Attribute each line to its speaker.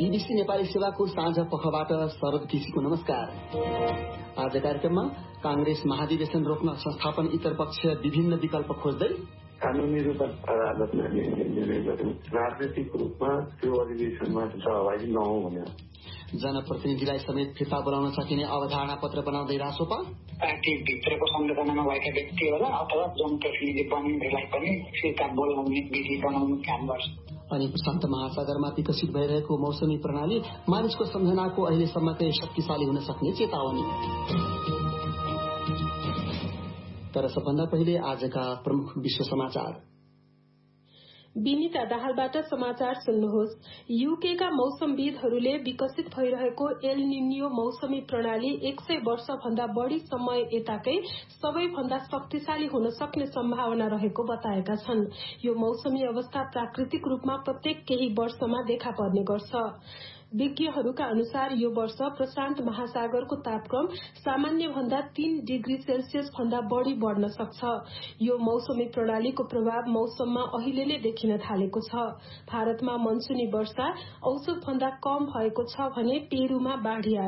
Speaker 1: BBC Nepali सेवाको साँझ पखबाट शरद केसीको नमस्कार। आज कार्यक्रममा कांग्रेस महाधिवेशन रोक्न संस्थापन इतर पक्ष विभिन्न विकल्प खोज्दै,
Speaker 2: कानूनी रूपमा अदालतमा निर्णय गर्नु, राजनीतिक रूपमा त्यो अधिवेशनमा सहभागी नहौं भने
Speaker 1: जनप्रतिनिधिलाई समेत फिर्ता बोलाउन सकिने अवधारणा पत्र बनाउँदै रासोपा,
Speaker 3: पार्टी भित्रको संगठनमा भएका व्यक्तिहरूलाई अथवा जनप्रतिनिधि बन्नेलाई पनि फिर्ता बोलाउने विधि बनाउने काम गर्छ।
Speaker 1: अनि प्रशान्त महासागरमा विकसित भइरहेको मौसमी प्रणाली मानिसको सम्झनाको अहिलेसम्मकै शक्तिशाली हुन सक्ने चेतावनी। तर सबभन्दा पहिले आजका प्रमुख विश्व समाचार।
Speaker 4: विनिता दाहालबाट समाचार सुन्नुहोस्। यूकेका मौसमविदहरूले विकसित भइरहेको एल निन्यो मौसमी प्रणाली 100 वर्ष भन्दा बढ़ी समय यताकै सबैभन्दा शक्तिशाली हुन सक्ने सम्भावना रहेको बताएका छन्। यो मौसमी अवस्था प्राकृतिक रूपमा प्रत्येक केही वर्षमा देखा पर्ने गर्छ। विज्ञहरूका अनुसार यो वर्ष प्रशान्त महासागरको तापक्रम सामान्य भन्दा 3 डिग्री सेल्सियस भन्दा बढ़ी बढ़न सक्छ। यो मौसमी प्रणालीको प्रभाव मौसममा अहिले नै देखिन थालेको छ। भारतमा मनसुनी वर्षा औसत भन्दा कम भएको छ भने पेरूमा बाढ़ी